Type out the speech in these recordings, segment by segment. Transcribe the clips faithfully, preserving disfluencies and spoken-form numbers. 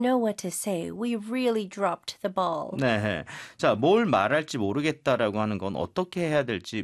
know what to say. We really dropped the ball. 네. 자, 뭘 말할지 모르겠다라고 하는 건 어떻게 해야 될지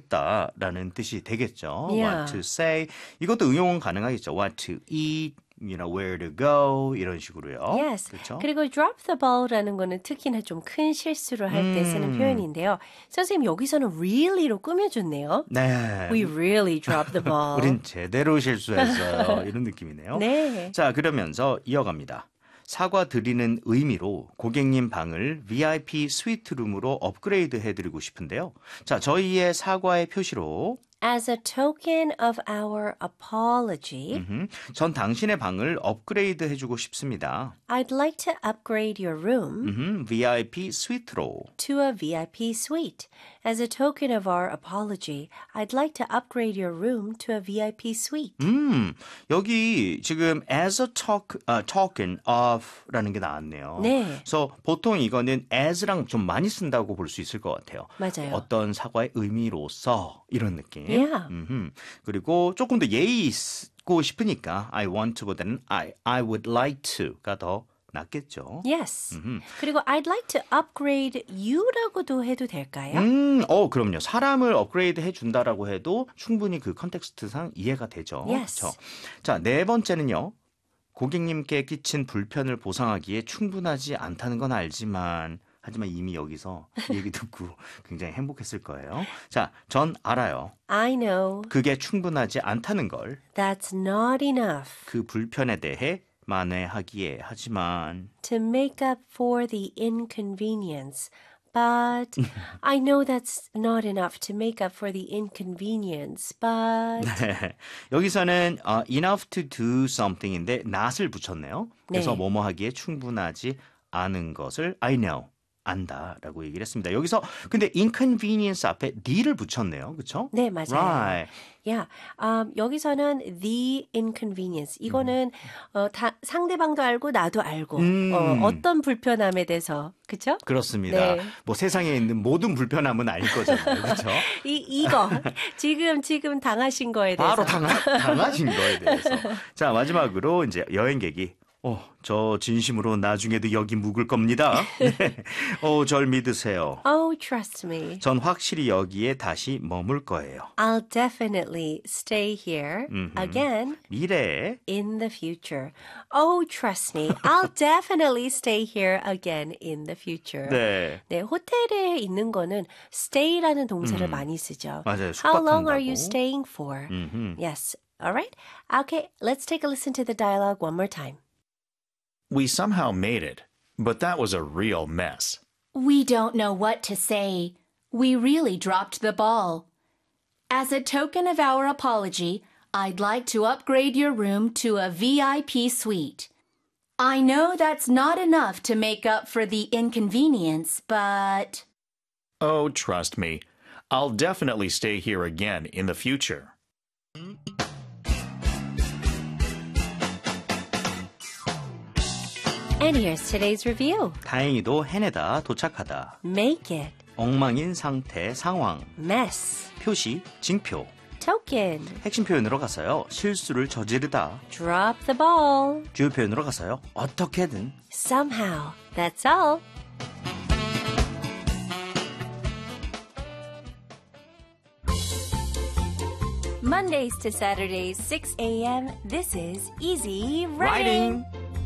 모르겠다라는 뜻이 되겠죠. Yeah. What to say. 이것도 응용은 가능하겠죠. What to eat. You know, where to go 이런 식으로요. Yes. 그렇죠? 그리고 drop the ball라는 거는 특히나 좀 큰 실수를 할 때 쓰는 음. 표현인데요. 선생님 여기서는 really로 꾸며줬네요. 네. We really dropped the ball. 우린 제대로 실수했어요. 이런 느낌이네요. 네. 자, 그러면서 이어갑니다. 사과드리는 의미로 고객님 방을 브이아이피 스위트룸으로 업그레이드 해드리고 싶은데요. 자, 저희의 사과의 표시로 As a token of our apology, 음흠, 전 당신의 방을 업그레이드 해주고 싶습니다. I'd like to upgrade your room 음흠, 브이아이피 스위트로. to a 브이아이피 suite. As a token of our apology, I'd like to upgrade your room to a 브이아이피 suite. 음, 여기 지금 as a talk, uh, token of라는 게 나왔네요. 네. 그래서 보통 이거는 as랑 좀 많이 쓴다고 볼 수 있을 것 같아요. 맞아요. 어떤 사과의 의미로서 이런 느낌. Yeah. 음흠. 그리고 조금 더 예의 있고 싶으니까 I want to보다는 I, I would like to가 더 낫겠죠. Yes. 음흠. 그리고 I'd like to upgrade you라고도 해도 될까요? 음, 어, 그럼요. 사람을 업그레이드 해준다라고 해도 충분히 그 컨텍스트상 이해가 되죠. Yes. 그렇죠? 자, 네 번째는요. 고객님께 끼친 불편을 보상하기에 충분하지 않다는 건 알지만 하지만 이미 여기서 얘기 듣고 굉장히 행복했을 거예요. 자, 전 알아요. I know 그게 충분하지 않다는 걸. that's not enough 그 불편에 대해 만회하기에 하지만 to make up for the inconvenience. But I know that's not enough to make up for the inconvenience. But 네. 여기서는 어, enough to do something인데 not을 붙였네요. 그래서 네. 뭐뭐 하기에 충분하지 않은 것을 I know. 안다라고 얘기를 했습니다. 여기서 근데 inconvenience 앞에 the를 붙였네요. 그렇죠? 네, 맞아요. Right. Yeah. Um, 여기서는 the inconvenience. 이거는 어, 다, 상대방도 알고 나도 알고 음. 어, 어떤 불편함에 대해서 그렇죠? 그렇습니다. 네. 뭐 세상에 있는 모든 불편함은 알 거잖아요. 그렇죠? 이 이거 지금 지금 당하신 거에 대해서 바로 당하, 당하신 거에 대해서. 자, 마지막으로 이제 여행객이 어, 저 진심으로 나중에도 여기 묵을 겁니다. 네. 어, 절 믿으세요. Oh, trust me. 전 확실히 여기에 다시 머물 거예요. I'll definitely stay here 음흠. again 미래에 in the future. Oh, trust me. I'll definitely stay here again in the future. 네. 네, 호텔에 있는 거는 stay라는 동사를 음. 많이 쓰죠. 맞아요. How long are 숙박한다고. you staying for? 음흠. Yes. All right. Okay, let's take a listen to the dialogue one more time. We somehow made it, but that was a real mess. We don't know what to say. We really dropped the ball. As a token of our apology, I'd like to upgrade your room to a V I P suite. I know that's not enough to make up for the inconvenience, but... Oh, trust me. I'll definitely stay here again in the future. And here's today's review. 다행히도 해내다, 도착하다. Make it. 엉망인 상태, 상황. Mess. 표시, 징표. Token. 핵심 표현으로 가서요. 실수를 저지르다. Drop the ball. 주요 표현으로 가서요. 어떻게든. Somehow. That's all. Mondays to Saturdays, six a.m. This is Easy Writing.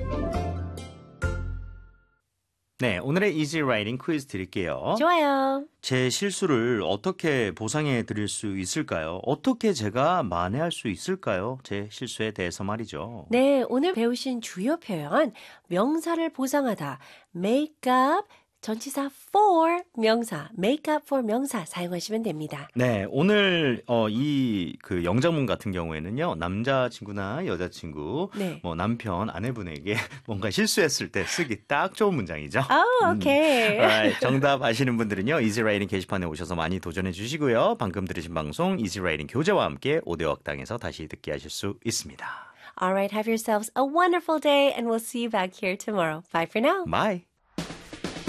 네, 오늘의 Easy Writing 퀴즈 드릴게요. 좋아요. 제 실수를 어떻게 보상해 드릴 수 있을까요? 어떻게 제가 만회할 수 있을까요? 제 실수에 대해서 말이죠. 네, 오늘 배우신 주요 표현 명사를 보상하다. make up 전치사 for 명사, make up for 명사 사용하시면 됩니다. 네, 오늘 어, 이 그 영장문 같은 경우에는요. 남자친구나 여자친구, 네. 뭐 남편, 아내분에게 뭔가 실수했을 때 쓰기 딱 좋은 문장이죠. 오, 오케이. Alright, 정답 아시는 분들은요. Easy Writing 게시판에 오셔서 많이 도전해 주시고요. 방금 들으신 방송 Easy Writing 교재와 함께 오디오 학당에서 다시 듣게 하실 수 있습니다. All right, have yourselves a wonderful day and we'll see you back here tomorrow. Bye for now. Bye.